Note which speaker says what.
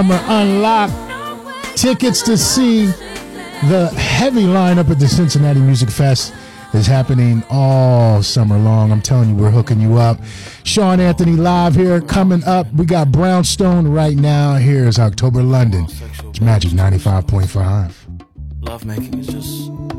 Speaker 1: Summer Unlocked. Tickets to see the heavy lineup at the Cincinnati Music Fest is happening all summer long. I'm telling you, we're hooking you up. Sean Anthony live here. Coming up, we got Brownstone right now. Here's October London. It's Magic 95.5.
Speaker 2: Love making is just